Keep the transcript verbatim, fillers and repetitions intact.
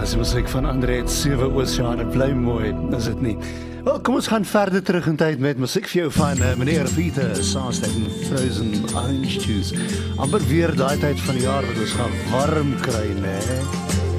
Dis die musiek van André het sewe oseane, bly mooi, is dit nie? Wel, kom ons gaan verder terug in tyd met musiek vir jou van uh, meneer Peter Saarstedt en Frozen Orange Juice. Amper weer daai tyd van die jaar wat ons gaan warm kry, né?